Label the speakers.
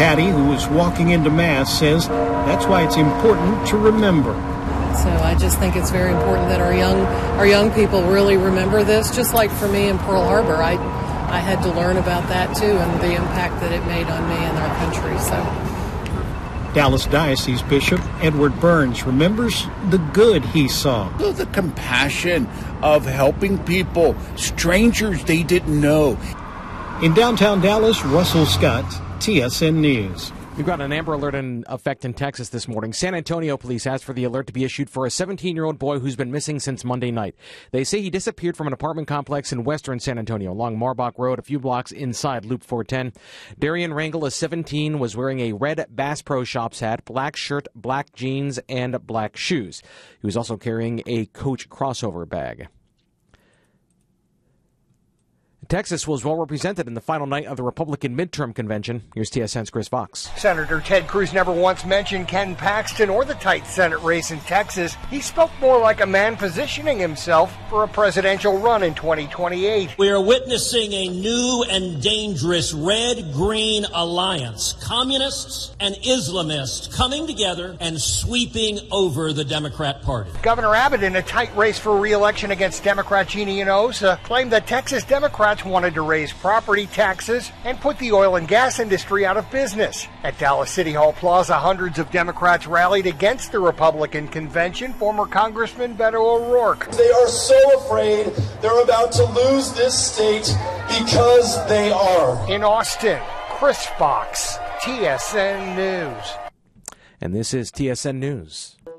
Speaker 1: Patty, who was walking into Mass, says that's why it's important to remember.
Speaker 2: So I just think it's very important that our young people really remember this, just like for me in Pearl Harbor. I had to learn about that too and the impact that it made on me and our country. So
Speaker 1: Dallas Diocese Bishop Edward Burns remembers the good he saw.
Speaker 3: The compassion of helping people, strangers they didn't know.
Speaker 1: In downtown Dallas, Russell Scott, TSN News.
Speaker 4: We've got an Amber Alert in effect in Texas this morning. San Antonio police asked for the alert to be issued for a 17-year-old boy who's been missing since Monday night. They say he disappeared from an apartment complex in western San Antonio along Marbach Road, a few blocks inside Loop 410. Darian Rangel is 17, was wearing a red Bass Pro Shops hat, black shirt, black jeans, and black shoes. He was also carrying a Coach crossover bag. Texas was well represented in the final night of the Republican midterm convention. Here's TSN's Chris Fox.
Speaker 5: Senator Ted Cruz never once mentioned Ken Paxton or the tight Senate race in Texas. He spoke more like a man positioning himself for a presidential run in 2028.
Speaker 6: We are witnessing a new and dangerous red-green alliance. Communists and Islamists coming together and sweeping over the Democrat Party.
Speaker 5: Governor Abbott, in a tight race for re-election against Democrat Jeannie Enosa, claimed that Texas Democrats wanted to raise property taxes and put the oil and gas industry out of business. At Dallas City Hall Plaza, hundreds of Democrats rallied against the Republican convention. Former Congressman Beto O'Rourke.
Speaker 7: They are so afraid they're about to lose this state because they are.
Speaker 5: In Austin, Chris Fox, TSN News.
Speaker 4: And this is TSN News.